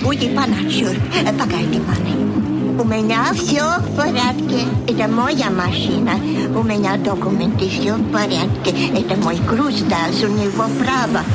Уйди по насчет. Погоди, маны. У меня все в порядке. Это моя машина. У меня документы все в порядке. Это мой груз, да, у него право.